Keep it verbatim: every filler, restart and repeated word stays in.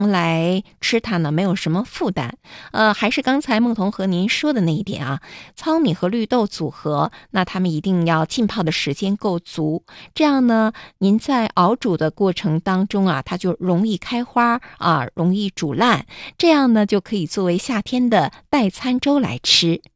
来吃它呢，没有什么负担。呃，还是刚才孟彤和您说的那一点啊，糙米和绿豆组合，那它们一定要浸泡的时间够足，这样呢，您在熬煮的过程当中啊，它就容易开花啊，容易煮烂，这样呢就可以作为夏天的代餐粥来吃。